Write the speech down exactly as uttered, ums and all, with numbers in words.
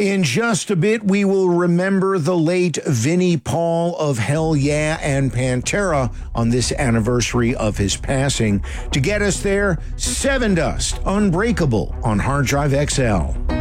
In just a bit, we will remember the late Vinnie Paul of Hell Yeah and Pantera on this anniversary of his passing. To get us there, Sevendust, Unbreakable on Hard Drive X L.